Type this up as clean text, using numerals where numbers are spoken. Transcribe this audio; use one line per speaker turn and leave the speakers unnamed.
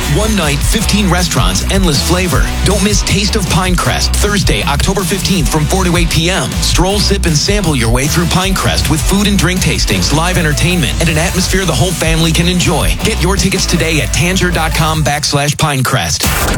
One night, 15 restaurants, endless flavor. Don't miss Taste of Pinecrest, Thursday, October 15th from 4 to 8 p.m. Stroll, sip, and sample your way through Pinecrest with food and drink tastings, live entertainment, and an atmosphere the whole family can enjoy. Get your tickets today at tanger.com/Pinecrest.